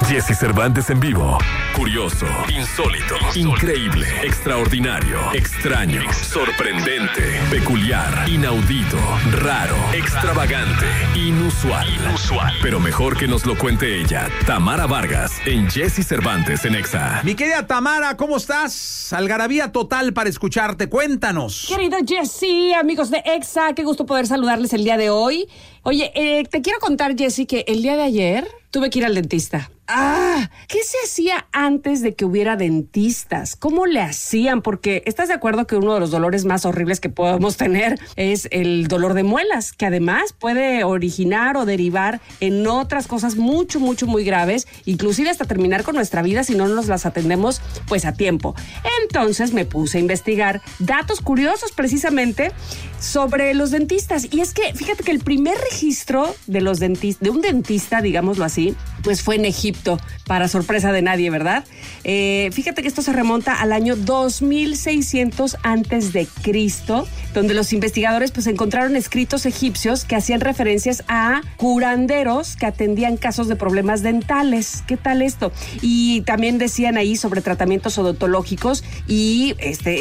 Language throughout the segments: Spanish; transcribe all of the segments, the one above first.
Jesse Cervantes en vivo. Curioso, insólito, increíble, extraordinario, extraño, sorprendente, peculiar, inaudito, raro, extravagante, inusual. Pero mejor que nos lo cuente ella, Tamara Vargas, en Jesse Cervantes en Exa. Mi querida Tamara, ¿cómo estás? Algarabía total para escucharte. Cuéntanos. Querido Jesse, amigos de Exa, qué gusto poder saludarles el día de hoy. Oye, te quiero contar, Jesse, que el día de ayer tuve que ir al dentista. ¿Qué se hacía antes de que hubiera dentistas? ¿Cómo le hacían? Porque estás de acuerdo que uno de los dolores más horribles que podemos tener es el dolor de muelas, que además puede originar o derivar en otras cosas mucho, muy graves, inclusive hasta terminar con nuestra vida si no nos las atendemos pues a tiempo. Entonces me puse a investigar datos curiosos precisamente sobre los dentistas. Y es que fíjate que el primer registro de un dentista, digámoslo así, pues fue en Egipto, para sorpresa de nadie, ¿verdad? Fíjate que esto se remonta al año 2600 antes de Cristo, donde los investigadores pues encontraron escritos egipcios que hacían referencias a curanderos que atendían casos de problemas dentales. ¿Qué tal esto? Y también decían ahí sobre tratamientos odontológicos y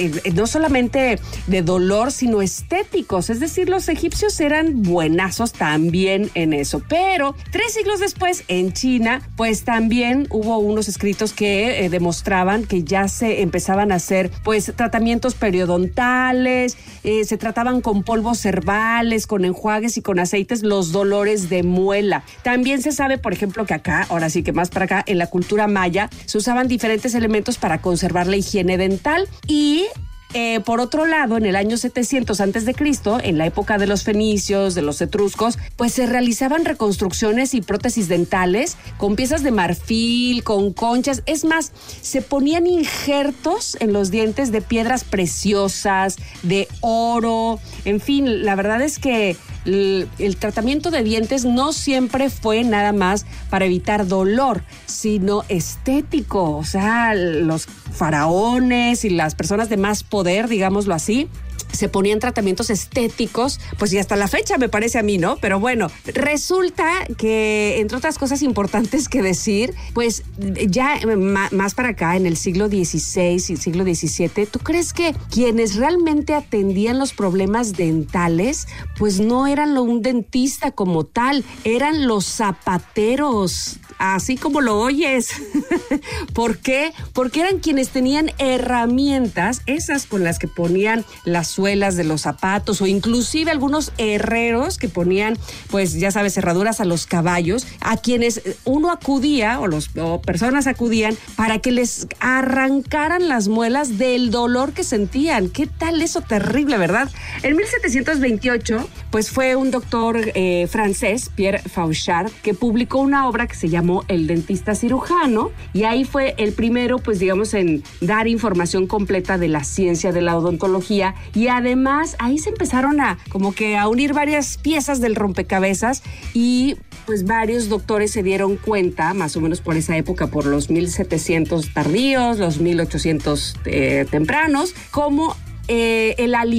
no solamente de dolor, sino estéticos. Es decir, los egipcios eran buenazos también en eso. Pero 3 siglos después, en China, pues también hubo unos escritos que demostraban que ya se empezaban a hacer pues tratamientos periodontales, se trataban con polvos herbales, con enjuagues y con aceites los dolores de muela. También se sabe, por ejemplo, que acá, ahora sí que más para acá, en la cultura maya, se usaban diferentes elementos para conservar la higiene dental y por otro lado, en el año 700 antes de Cristo, en la época de los fenicios, de los etruscos, pues se realizaban reconstrucciones y prótesis dentales con piezas de marfil, con conchas. Es más, se ponían injertos en los dientes de piedras preciosas, de oro. En fin, la verdad es que el tratamiento de dientes no siempre fue nada más para evitar dolor, sino estético. O sea, los faraones y las personas de más poder, digámoslo así, se ponían tratamientos estéticos, pues y hasta la fecha me parece a mí, ¿no? Pero bueno, resulta que, entre otras cosas importantes que decir, pues ya más para acá, en el siglo XVI y siglo XVII, ¿tú crees que quienes realmente atendían los problemas dentales, pues no eran un dentista como tal, eran los zapateros, así como lo oyes? ¿Por qué? Porque eran quienes tenían herramientas, esas con las que ponían las suelas de los zapatos, o inclusive algunos herreros que ponían, pues ya sabes, cerraduras a los caballos, a quienes uno acudía o personas acudían para que les arrancaran las muelas del dolor que sentían. ¿Qué tal eso? Terrible, ¿verdad? En 1728, pues fue un doctor francés, Pierre Fauchard, que publicó una obra que se llamó El dentista cirujano, y ahí fue el primero, pues digamos, en dar información completa de la ciencia de la odontología. Y además ahí se empezaron a unir varias piezas del rompecabezas, y pues varios doctores se dieron cuenta, más o menos por esa época, por los 1700 tardíos, los 1800 tempranos, como el